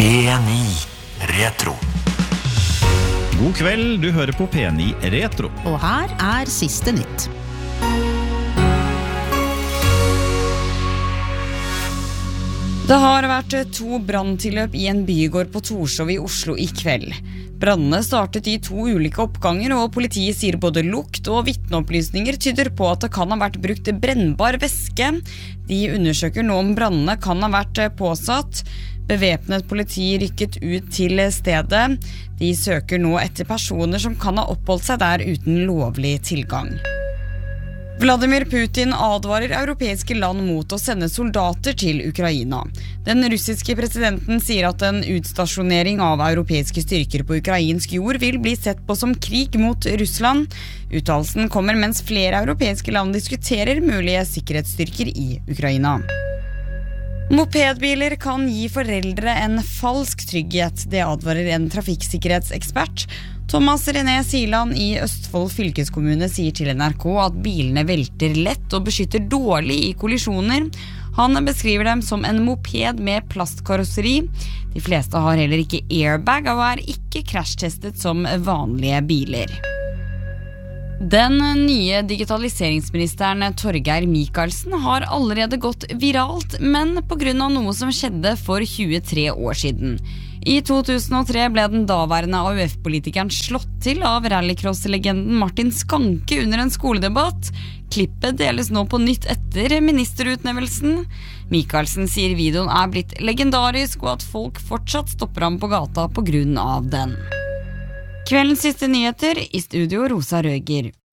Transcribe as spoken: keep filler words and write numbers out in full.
P ni Retro. God kveld, du hører på P ni Retro. Og her er siste nytt. Det har vært to branntilløp i en bygård på Torshov i Oslo i kveld. Brannene startet i to ulike oppganger, og politiet sier både lukt og vitneopplysninger tyder på at det kan ha vært brukt brennbar væske. De undersøker nå om brannene kan ha vært påsatt. Bevæpnet politi rykket ut til stedet. De søker nå etter personer som kan ha oppholdt seg der uten lovlig tilgang. Vladimir Putin advarer europeiske land mot å sende soldater til Ukraina. Den russiske presidenten sier at en utstasjonering av europeiske styrker på ukrainsk jord vil bli sett på som krig mot Russland. Uttalelsen kommer mens flere europeiske land diskuterer mulige sikkerhetsstyrker i Ukraina. Mopedbiler kan gi foreldre en falsk trygghet, det advarer en trafikksikkerhetsekspert. Thomas René Siland i Østfold fylkeskommune sier til N R K at bilene velter lett og beskytter dårlig i kollisjoner. Han beskriver dem som en moped med plastkarosseri. De fleste har heller ikke airbag og er ikke krasjtestet som vanlige biler. Den nye digitaliseringsministeren Torgeir Micaelsen har allerede gått viralt, men på grunn av noe som skjedde for tjuetre år siden. I to tusen og tre ble den daværende A U F-politikeren slått til av rallycross-legenden Martin Skanke under en skoledebatt. Klippet deles nå på nytt etter ministerutnevnelsen. Micaelsen sier videoen er blitt legendarisk, og at folk fortsatt stopper ham på gata på grunn av den. Kveldens siste nyheter, i studio Rosa Røger.